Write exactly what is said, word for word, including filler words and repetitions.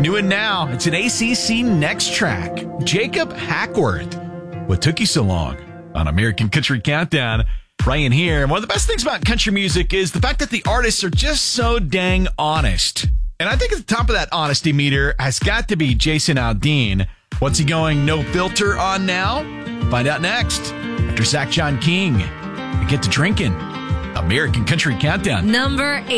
New and now, it's an A C C Next Track. Jacob Hackworth. What took you so long? On American Country Countdown. Ryan here. And one of the best things about country music is the fact that the artists are just so dang honest. And I think at the top of that honesty meter has got to be Jason Aldean. What's he going no filter on now? Find out next. After Zach John King. And get to drinking. American Country Countdown. Number eight.